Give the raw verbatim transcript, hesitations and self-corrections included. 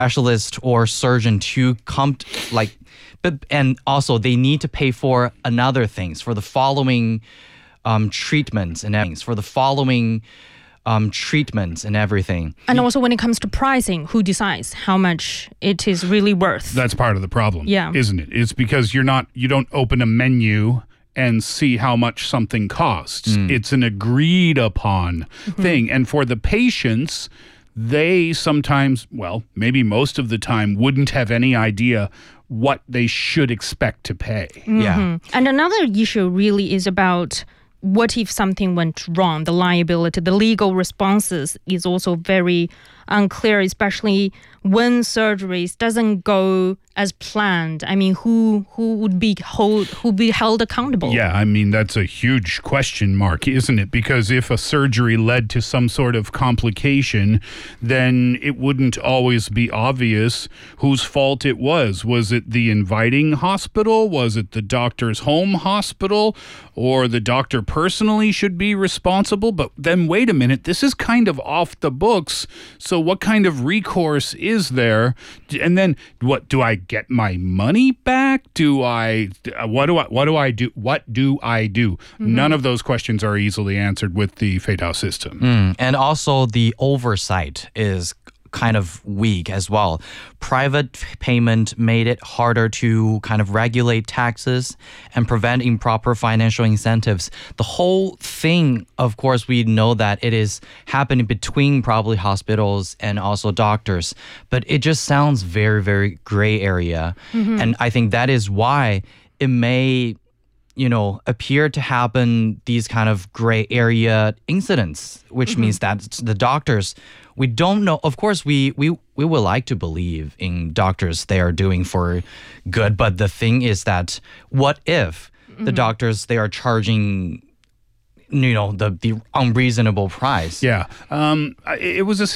specialist or surgeon to come t- like but and also they need to pay for another things for the following um treatments and things for the following um treatments and everything. And also when it comes to pricing, who decides how much it is really worth? That's part of the problem, Yeah. isn't it? It's because you're not you don't open a menu and see how much something costs. It's an agreed upon thing. And for the patients, they sometimes, well, maybe most of the time, wouldn't have any idea what they should expect to pay. Yeah. And another issue really is about what if something went wrong, the liability, the legal responses is also very unclear, especially when surgeries doesn't go as planned. I mean, who who would be hold who would be held accountable? Yeah, I mean, that's a huge question mark, isn't it? Because if a surgery led to some sort of complication, then it wouldn't always be obvious whose fault it was. Was it the inviting hospital? Was it the doctor's home hospital? Or the doctor personally should be responsible? But then wait a minute, this is kind of off the books. So what kind of recourse is there? And then what, do I get my money back? Do I, what do I, what do I do? What do I do? Mm-hmm. None of those questions are easily answered with the Feidao system. Mm. And also the oversight is kind of weak as well. Private payment made it harder to kind of regulate taxes and prevent improper financial incentives. The whole thing, of course, we know that it is happening between probably hospitals and also doctors, but it just sounds very, very gray area. Mm-hmm. And I think that is why it may, you know, appear to happen these kind of gray area incidents, which mm-hmm. means that the doctors, we don't know. Of course, we, we, we would like to believe in doctors they are doing for good. But the thing is that what if mm-hmm. the doctors, they are charging, you know, the, the unreasonable price? Yeah. Um, it was a